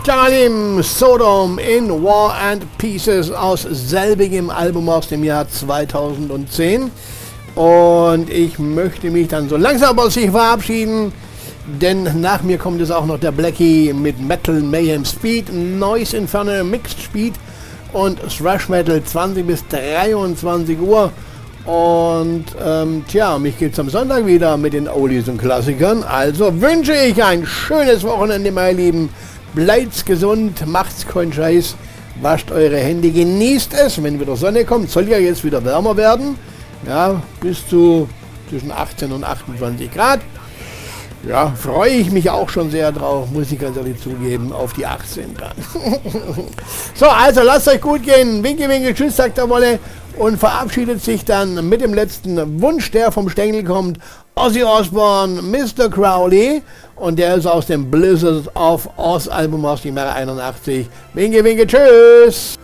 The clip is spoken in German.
Stagalim, Sodom in War and Pieces aus selbigem Album aus dem Jahr 2010. Und ich möchte mich dann so langsam aus sich verabschieden, denn nach mir kommt es auch noch der Blackie mit Metal Mayhem Speed, Noise Inferno Mixed Speed und Thrash Metal 20 bis 23 Uhr. Und mich geht's am Sonntag wieder mit den Oldies und Klassikern. Also wünsche ich ein schönes Wochenende, meine Lieben. Bleibt's gesund, macht's keinen Scheiß, wascht eure Hände, genießt es, wenn wieder Sonne kommt. Soll ja jetzt wieder wärmer werden. Ja, bis zu zwischen 18 und 28 Grad. Ja, freue ich mich auch schon sehr drauf, muss ich ganz ehrlich zugeben, auf die 18 dann. So, also lasst euch gut gehen. Winke, winke, tschüss, sagt der Wolle. Und verabschiedet sich dann mit dem letzten Wunsch, der vom Stängel kommt. Ozzy Osbourne, Mr. Crowley. Und der ist aus dem Blizzard of Oz Album aus dem Jahre 81. Winke, winke, tschüss.